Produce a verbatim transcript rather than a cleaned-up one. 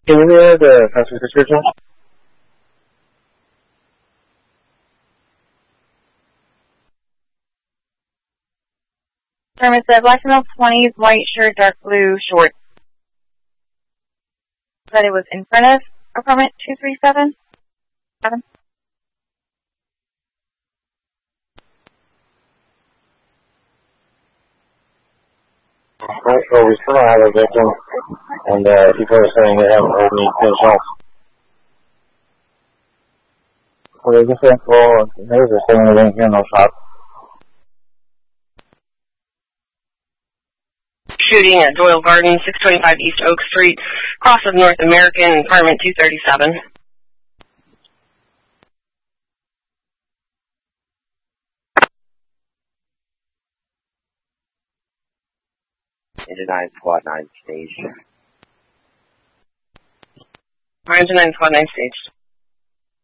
Can you hear the transfer description? Term is the black male twenties, white shirt, dark blue shorts. That it was in front of apartment two three seven? Seven? Right, so we still don't have a victim, and uh, people are saying they haven't heard any gunshots. Well, they just said, well, they were saying they didn't hear no shots. Shooting at Doyle Garden, six twenty-five East Oak Street, cross of North American, apartment two thirty-seven. Engine nine, Squad nine, stage. Engine nine, Squad nine, stage.